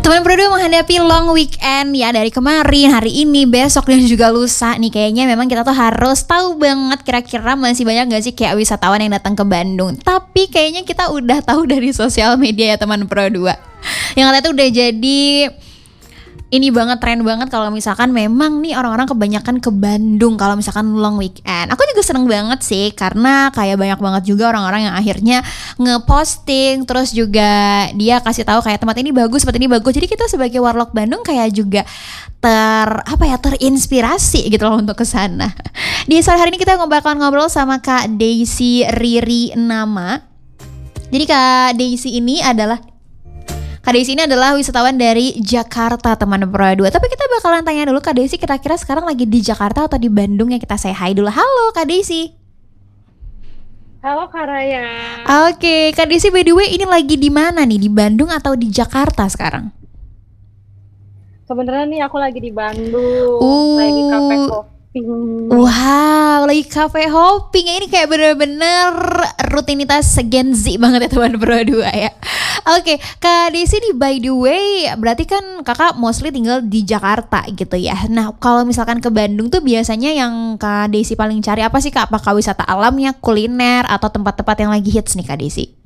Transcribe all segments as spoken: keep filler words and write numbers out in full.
Teman berdua menghadapi long weekend ya, dari kemarin, hari ini, besok dan juga lusa nih. Kayaknya memang kita tuh harus tahu banget kira-kira masih banyak gak sih kayak wisatawan yang datang ke Bandung. Tapi kayaknya kita udah tahu dari sosial media ya teman Pro dua. Yang katanya tuh udah jadi ini banget, tren banget kalau misalkan memang nih orang-orang kebanyakan ke Bandung kalau misalkan long weekend. Aku juga seneng banget sih karena kayak banyak banget juga orang-orang yang akhirnya ngeposting, terus juga dia kasih tahu kayak tempat ini bagus, tempat ini bagus. Jadi kita sebagai warlock Bandung kayak juga ter apa ya terinspirasi gitu loh untuk ke sana. Di sore hari ini kita bakalan ngobrol sama Kak Daisy Riri Nama. Jadi Kak Daisy ini adalah Kak Daisy ini adalah wisatawan dari Jakarta teman Pro dua. Tapi kita bakalan tanya dulu Kak Daisy kira-kira sekarang lagi di Jakarta atau di Bandung ya. Kita say hi dulu. Halo Kak Daisy. Halo Kak Raya. Oke, Kak Daisy by the way ini lagi di mana nih? Di Bandung atau di Jakarta sekarang? Sebenarnya nih aku lagi di Bandung, uh, lagi kafe hopping. Wow, lagi kafe hopping. Ini kayak bener-bener rutinitas Gen Z banget ya teman Pro dua ya. Oke, Kak Daisy nih by the way, berarti kan kakak mostly tinggal di Jakarta gitu ya. Nah kalau misalkan ke Bandung tuh biasanya yang Kak Daisy paling cari apa sih Kak? Apakah wisata alamnya, kuliner, atau tempat-tempat yang lagi hits nih Kak Daisy?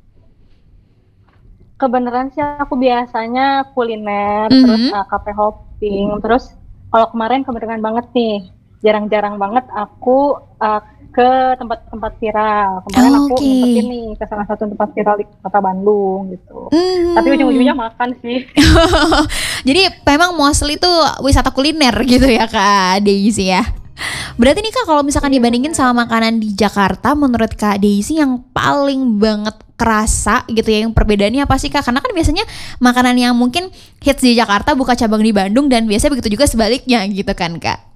Kebenaran sih aku biasanya kuliner, mm-hmm. terus uh, kafe hopping. Terus kalau kemarin kebenaran banget nih, jarang-jarang banget aku uh, ke tempat-tempat viral. Kemarin oh, aku okay. ngumpetin nih ke salah satu tempat viral di kota Bandung gitu. Mm. Tapi ujung-ujungnya makan sih. Jadi memang mostly tuh wisata kuliner gitu ya Kak Daisy ya. Berarti nih Kak kalau misalkan iya, dibandingin bener. sama makanan di Jakarta, menurut Kak Daisy yang paling banget kerasa gitu ya, yang perbedaannya apa sih Kak? Karena kan biasanya makanan yang mungkin hits di Jakarta buka cabang di Bandung, dan biasanya begitu juga sebaliknya gitu kan Kak?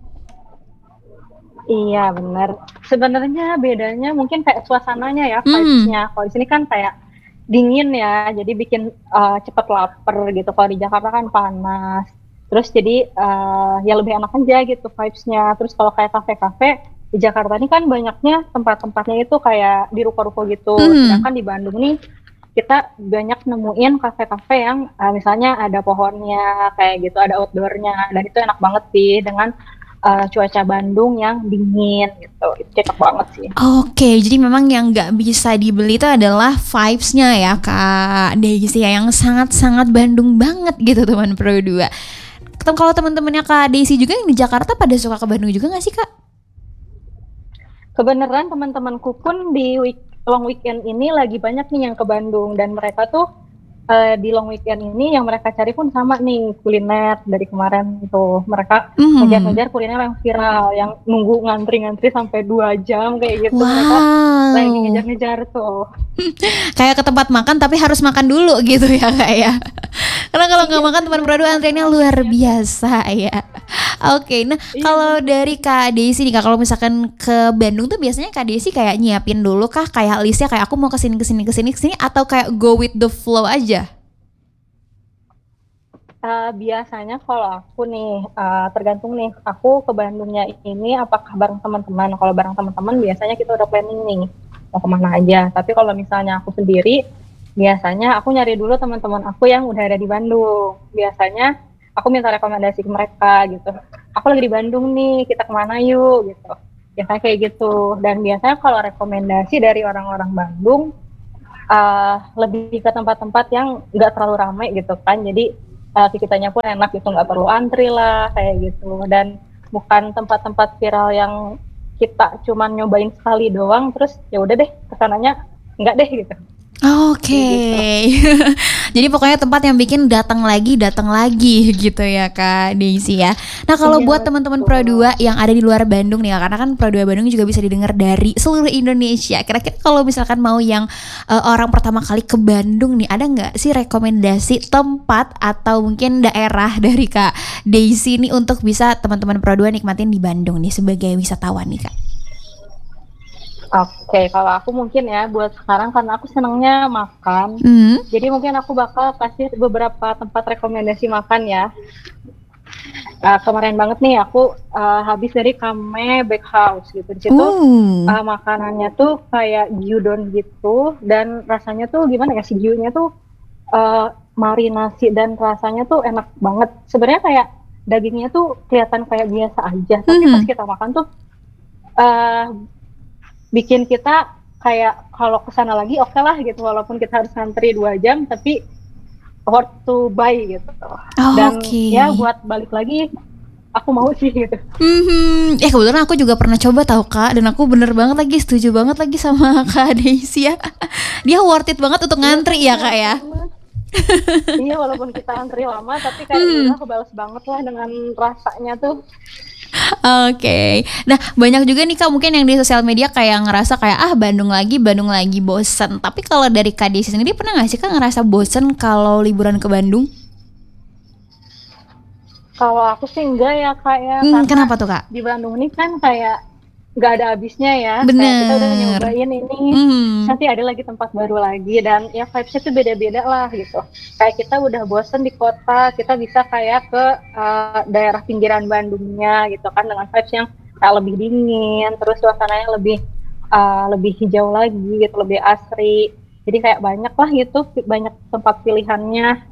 Iya benar. Sebenarnya bedanya mungkin kayak suasananya ya, vibes-nya. Mm. Kalau di sini kan kayak dingin ya, jadi bikin uh, cepet lapar gitu. Kalau di Jakarta kan panas. Terus jadi uh, ya lebih enak aja gitu vibes-nya. Terus kalau kayak kafe-kafe di Jakarta ini kan banyaknya tempat-tempatnya itu kayak di ruko-ruko gitu. Mm. Sedangkan di Bandung nih kita banyak nemuin kafe-kafe yang uh, misalnya ada pohonnya kayak gitu, ada outdoor-nya, dan itu enak banget sih dengan Uh, cuaca Bandung yang dingin gitu, itu cocok banget sih. Oke, jadi memang yang nggak bisa dibeli itu adalah vibes-nya ya Kak Daisy ya, yang sangat-sangat Bandung banget gitu teman Pro dua. Kalau teman-temannya Kak Daisy juga yang di Jakarta pada suka ke Bandung juga nggak sih Kak? Kebenaran teman-temanku pun di week, long weekend ini lagi banyak nih yang ke Bandung, dan mereka tuh Uh, di long weekend ini yang mereka cari pun sama nih, kuliner. Dari kemarin tuh mereka mm. ngejar-ngejar kuliner yang viral, yang nunggu ngantri-ngantri sampai dua jam kayak gitu. Wow. Mereka lagi ngejar-ngejar tuh. Kayak ke tempat makan tapi harus makan dulu gitu ya Kak ya. Karena kalau nggak makan teman Pro dua antriannya luar biasa ya. Oke, nah iya. Kalau dari Kak Daisy nih Kak, kalau misalkan ke Bandung tuh biasanya Kak Daisy kayak nyiapin dulu kah kayak listnya, kayak aku mau kesini kesini kesini kesini, atau kayak go with the flow aja? Uh, biasanya kalau aku nih uh, tergantung nih, aku ke Bandungnya ini apakah bareng teman-teman. Kalau bareng teman-teman biasanya kita udah planning nih mau kemana aja. Tapi kalau misalnya aku sendiri, biasanya aku nyari dulu teman-teman aku yang udah ada di Bandung. Biasanya aku minta rekomendasi ke mereka gitu. Aku lagi di Bandung nih, kita kemana yuk gitu. Biasanya kayak gitu. Dan biasanya kalau rekomendasi dari orang-orang Bandung uh, lebih ke tempat-tempat yang nggak terlalu ramai gitu kan. Jadi Uh, kitanya pun enak gitu, nggak perlu antri lah kayak gitu, dan bukan tempat-tempat viral yang kita cuman nyobain sekali doang terus ya udah deh kesananya nggak deh gitu. Oke, okay. Gitu. Jadi pokoknya tempat yang bikin datang lagi, datang lagi gitu ya Kak Daisy ya. Nah kalau iya, buat teman-teman Pro dua yang ada di luar Bandung nih, karena kan Pro dua Bandung juga bisa didengar dari seluruh Indonesia. Kira-kira kalau misalkan mau yang uh, orang pertama kali ke Bandung nih, ada nggak sih rekomendasi tempat atau mungkin daerah dari Kak Daisy nih untuk bisa teman-teman Pro dua nikmatin di Bandung nih sebagai wisatawan nih Kak? Oke, okay, kalau aku mungkin ya buat sekarang karena aku senangnya makan, mm. jadi mungkin aku bakal kasih beberapa tempat rekomendasi makan ya. Uh, kemarin banget nih aku uh, habis dari Kame Bakehouse gitu. Di situ uh, makanannya tuh kayak gyudon gitu, dan rasanya tuh gimana ya, si gyunya tuh uh, marinasi dan rasanya tuh enak banget. Sebenarnya kayak dagingnya tuh kelihatan kayak biasa aja, tapi Mhm. pas kita makan tuh uh, bikin kita kayak kalau kesana lagi oke lah gitu, walaupun kita harus ngantri dua jam, tapi worth to buy gitu. Oh, Dan oke. ya buat balik lagi, aku mau sih gitu. Mhm. Eh kebetulan aku juga pernah coba tahu Kak, dan aku bener banget lagi setuju banget lagi sama Kak Daisy ya. Dia worth it banget untuk ngantri ya Kak ya. Iya, walaupun kita antri lama, tapi kayak Hmm. udah kebales banget lah dengan rasanya tuh. Oke. Nah, banyak juga nih Kak mungkin yang di sosial media kayak ngerasa kayak ah Bandung lagi, Bandung lagi bosen. Tapi kalau dari Kak Desi sendiri pernah nggak sih Kak ngerasa bosen kalau liburan ke Bandung? Kalau aku sih enggak ya kak ya, Hmm, karena kenapa tuh Kak? di Bandung ini kan kayak nggak ada habisnya ya. Kayak kita udah Bener. nyobain ini, Hmm. nanti ada lagi tempat baru lagi, dan ya vibes-nya tuh beda-beda lah gitu. Kayak kita udah bosen di kota, kita bisa kayak ke uh, daerah pinggiran Bandungnya gitu kan, dengan vibes yang kayak lebih dingin, terus suasananya lebih uh, lebih hijau lagi gitu, lebih asri. Jadi kayak banyak lah gitu, banyak tempat pilihannya.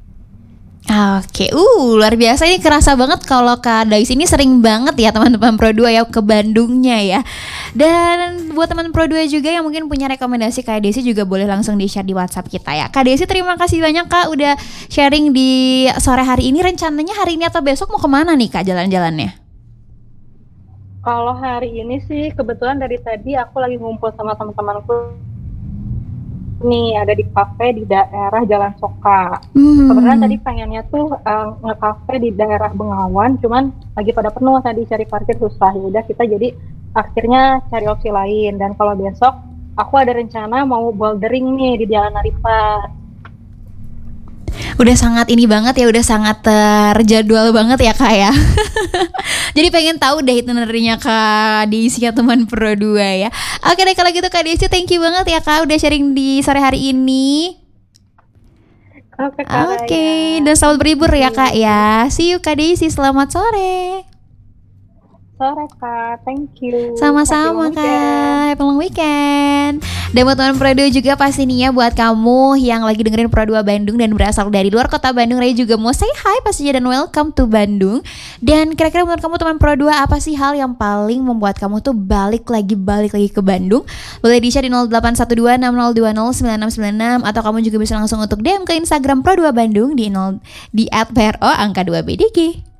Oke, uh luar biasa, ini kerasa banget kalau Kak Dais ini sering banget ya teman-teman Pro dua ya ke Bandungnya ya. Dan buat teman Pro dua juga yang mungkin punya rekomendasi Kak Desi juga boleh langsung di-share di WhatsApp kita ya. Kak Desi terima kasih banyak Kak udah sharing di sore hari ini. Rencananya hari ini atau besok mau kemana nih Kak jalan-jalannya? Kalau hari ini sih kebetulan dari tadi aku lagi ngumpul sama teman-temanku nih, ada di kafe di daerah Jalan Soka. Hmm. Sebenarnya tadi pengennya tuh uh, nge-cafe di daerah Bengawan, cuman lagi pada penuh tadi, cari parkir susah. Ya udah kita jadi akhirnya cari opsi lain. Dan kalau besok aku ada rencana mau bouldering nih di Jalan Naripat. Udah sangat ini banget ya, udah sangat terjadwal banget ya Kak ya. Jadi pengen tahu deh itinerary-nya Kak Desi ya teman Pro dua ya. Oke deh kalau gitu Kak Desi, thank you banget ya Kak udah sharing di sore hari ini. Oke, Kak Oke, Raya. dan selamat berlibur ya Kak ya. See you Kak Desi, selamat sore. Sore Kak, thank you. Sama-sama Happy long weekend. Kak, happy long weekend. Dan buat teman Pro dua juga pasti nih ya, buat kamu yang lagi dengerin Pro dua Bandung dan berasal dari luar kota Bandung, Raya juga mau say hi pastinya dan welcome to Bandung. Dan kira-kira menurut kamu teman Pro dua apa sih hal yang paling membuat kamu tuh balik lagi balik lagi ke Bandung? Boleh di-share di nol delapan satu dua enam nol dua nol sembilan enam sembilan enam, atau kamu juga bisa langsung untuk D M ke Instagram Pro dua Bandung di nol di at pro angka dua B D G.